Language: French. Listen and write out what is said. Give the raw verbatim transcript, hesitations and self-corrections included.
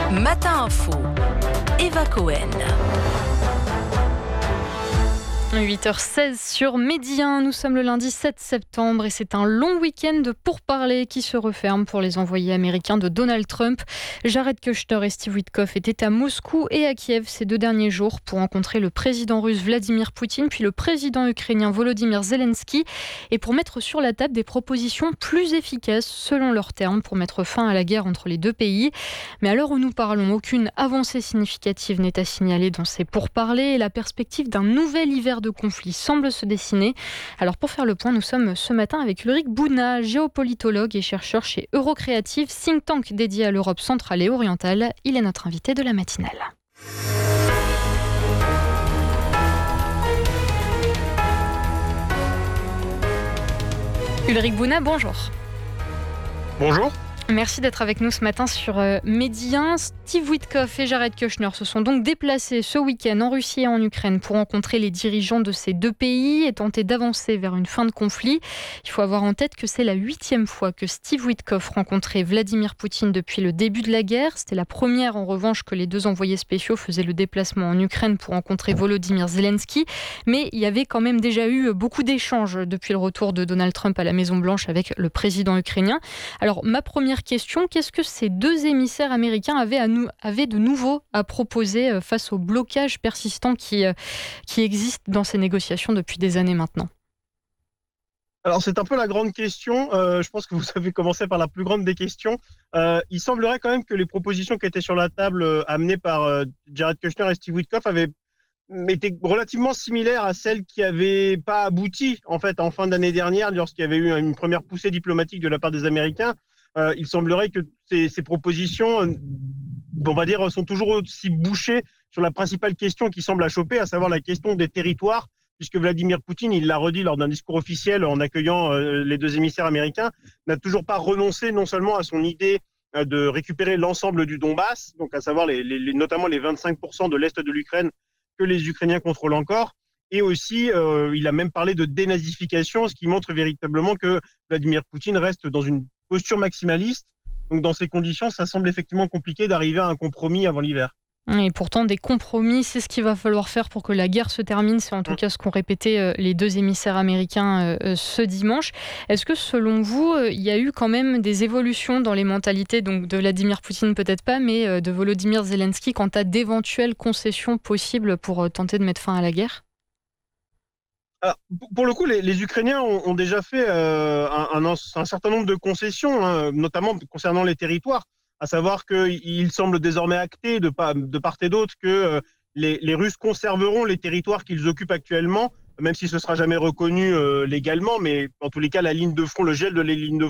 Matin Info, Eva Cohen. huit heures seize sur Média, nous sommes le lundi sept septembre et c'est un long week-end de pourparlers qui se referme pour les envoyés américains de Donald Trump. Jared Kushner et Steve Witkoff étaient à Moscou et à Kiev ces deux derniers jours pour rencontrer le président russe Vladimir Poutine puis le président ukrainien Volodymyr Zelensky et pour mettre sur la table des propositions plus efficaces selon leurs termes pour mettre fin à la guerre entre les deux pays. Mais à l'heure où nous parlons, aucune avancée significative n'est à signaler dans ces pourparlers et la perspective d'un nouvel hiver de conflit semble se dessiner. Alors pour faire le point, nous sommes ce matin avec Ulrich Bouna, géopolitologue et chercheur chez Eurocreative, think tank dédié à l'Europe centrale et orientale. Il est notre invité de la matinale. Ulrich Bouna, bonjour. Bonjour. Merci d'être avec nous ce matin sur euh, Média. Steve Witkoff et Jared Kushner se sont donc déplacés ce week-end en Russie et en Ukraine pour rencontrer les dirigeants de ces deux pays et tenter d'avancer vers une fin de conflit. Il faut avoir en tête que c'est la huitième fois que Steve Witkoff rencontrait Vladimir Poutine depuis le début de la guerre. C'était la première en revanche que les deux envoyés spéciaux faisaient le déplacement en Ukraine pour rencontrer Volodymyr Zelensky. Mais il y avait quand même déjà eu beaucoup d'échanges depuis le retour de Donald Trump à la Maison-Blanche avec le président ukrainien. Alors ma première question, qu'est-ce que ces deux émissaires américains avaient, à nous, avaient de nouveau à proposer face au blocage persistant qui, qui existe dans ces négociations depuis des années maintenant? Alors c'est un peu la grande question, euh, je pense que vous avez commencé par la plus grande des questions. Euh, il semblerait quand même que les propositions qui étaient sur la table euh, amenées par euh, Jared Kushner et Steve Witkoff avaient été relativement similaires à celles qui n'avaient pas abouti en fait en fin d'année dernière lorsqu'il y avait eu une première poussée diplomatique de la part des Américains. Euh, il semblerait que ces, ces propositions, euh, on va dire, sont toujours aussi bouchées sur la principale question qui semble achoper, à savoir la question des territoires, puisque Vladimir Poutine, il l'a redit lors d'un discours officiel en accueillant euh, les deux émissaires américains, n'a toujours pas renoncé non seulement à son idée euh, de récupérer l'ensemble du Donbass, donc à savoir les, les, les, notamment les vingt-cinq pour cent de l'Est de l'Ukraine que les Ukrainiens contrôlent encore, et aussi euh, il a même parlé de dénazification, ce qui montre véritablement que Vladimir Poutine reste dans une posture maximaliste. Donc dans ces conditions, ça semble effectivement compliqué d'arriver à un compromis avant l'hiver. Et pourtant, des compromis, c'est ce qu'il va falloir faire pour que la guerre se termine. C'est en tout mmh. cas ce qu'ont répété euh, les deux émissaires américains euh, ce dimanche. Est-ce que selon vous, euh, il y a eu quand même des évolutions dans les mentalités, donc de Vladimir Poutine peut-être pas, mais euh, de Volodymyr Zelensky quant à d'éventuelles concessions possibles pour euh, tenter de mettre fin à la guerre ? Alors, pour le coup, les, les Ukrainiens ont, ont déjà fait euh, un, un, un certain nombre de concessions, hein, notamment concernant les territoires, à savoir qu'il semble désormais acté de, de part et d'autre que euh, les, les Russes conserveront les territoires qu'ils occupent actuellement, même si ce ne sera jamais reconnu euh, légalement, mais en tous les cas, la ligne de front, le gel de les lignes de